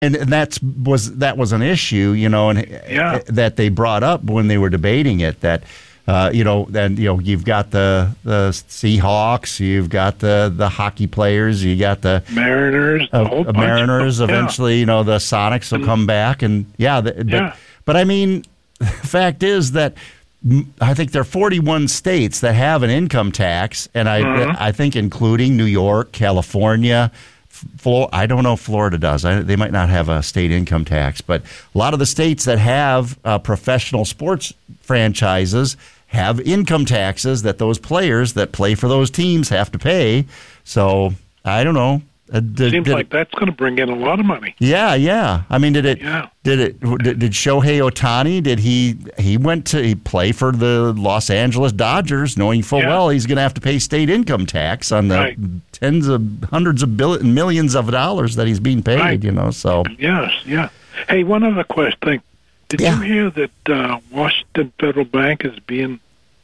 And that was an issue, and that they brought up when they were debating it. That you've got the Seahawks, you've got the hockey players, you got the Mariners, Mariners. Eventually, the Sonics will come back, and But I mean, the fact is that I think there are 41 states that have an income tax, and I think including New York, California. I don't know if Florida does. They might not have a state income tax, but a lot of the states that have professional sports franchises have income taxes that those players that play for those teams have to pay. So I don't know. Seems like that's going to bring in a lot of money. Yeah. I mean, did Shohei Ohtani? Did he play for the Los Angeles Dodgers, knowing full well he's going to have to pay state income tax on the tens of hundreds of millions of dollars that he's being paid? So yes. Hey, one other question. Did you hear that Washington Federal Bank is being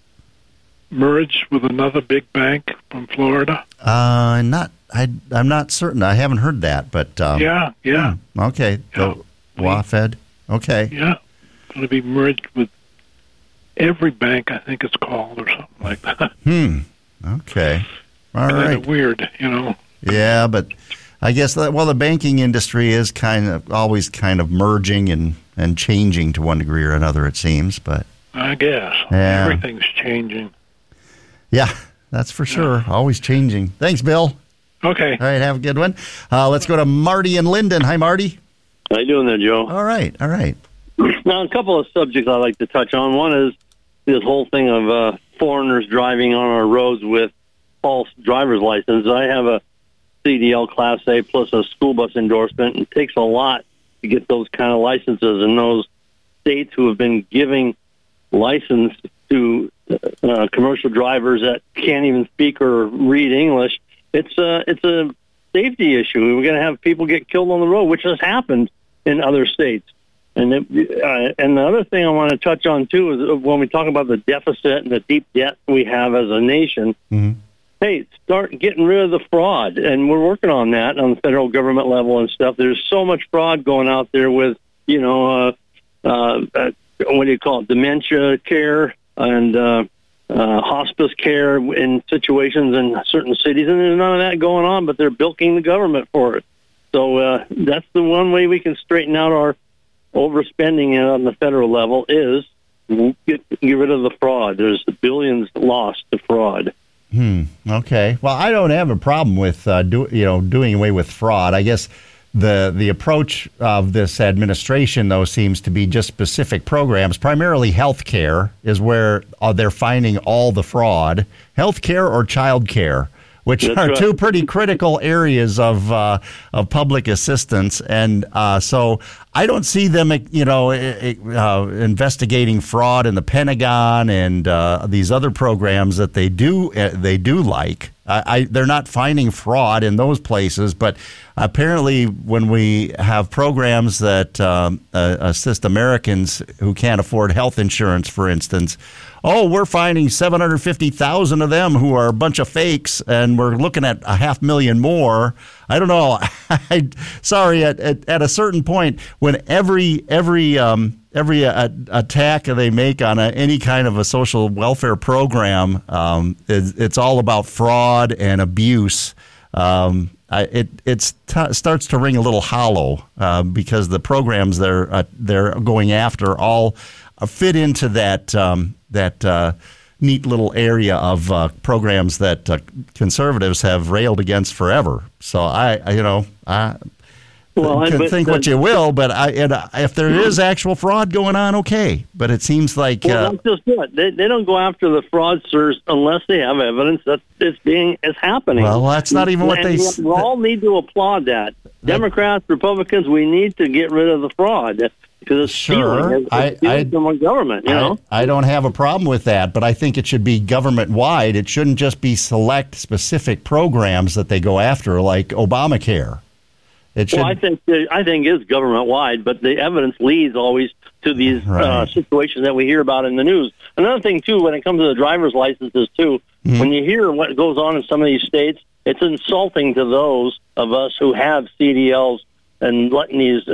merged with another big bank from Florida? I'm not certain. I haven't heard that, but yeah. Okay, WaFd. Okay. Yeah, going to be merged with every bank, I think it's called, or something like that. Okay. All right. Weird, Yeah, but I guess the banking industry is always merging and changing to one degree or another, it seems. But I guess everything's changing. Yeah, that's for sure. Always changing. Thanks, Bill. Okay. All right, have a good one. Let's go to Marty and Linden. Hi, Marty. How you doing there, Joe? All right. Now, a couple of subjects I'd like to touch on. One is this whole thing of foreigners driving on our roads with false driver's license. I have a CDL Class A plus a school bus endorsement. It takes a lot to get those kind of licenses, and those states who have been giving license to commercial drivers that can't even speak or read English, it's a safety issue. We're going to have people get killed on the road, which has happened in other states. And the other thing I want to touch on, too, is when we talk about the deficit and the deep debt we have as a nation, hey, start getting rid of the fraud. And we're working on that on the federal government level and stuff. There's so much fraud going out there with, what do you call it, dementia care and hospice care in situations in certain cities. And there's none of that going on, but they're bilking the government for it. So that's the one way we can straighten out our overspending on the federal level is get rid of the fraud. There's billions lost to fraud. Okay. Well, I don't have a problem with doing away with fraud. I guess the approach of this administration, though, seems to be just specific programs. Primarily health care is where they're finding all the fraud. Health care or child care, which are two pretty critical areas of public assistance. And so I don't see them, investigating fraud in the Pentagon and these other programs that they do like. They're not finding fraud in those places, but apparently when we have programs that assist Americans who can't afford health insurance, for instance, we're finding 750,000 of them who are a bunch of fakes, and we're looking at 500,000 more. I don't know. Sorry, at a certain point, when every attack they make on any kind of a social welfare program, it's all about fraud and abuse. It starts to ring a little hollow because the programs they're going after all fit into that neat little area of programs that conservatives have railed against forever. So I can think what you will, but if there is actual fraud going on, okay. But it seems like that's just it. They don't go after the fraudsters unless they have evidence that it's happening. Well, that's not even what they. We all need to applaud that. Democrats, Republicans, we need to get rid of the fraud. Because it's stealing from our government, I don't have a problem with that, but I think it should be government-wide. It shouldn't just be select specific programs that they go after, like Obamacare. I think it's government-wide, but the evidence leads always to these situations that we hear about in the news. Another thing, too, when it comes to the driver's licenses, too, when you hear what goes on in some of these states, it's insulting to those of us who have CDLs and letting these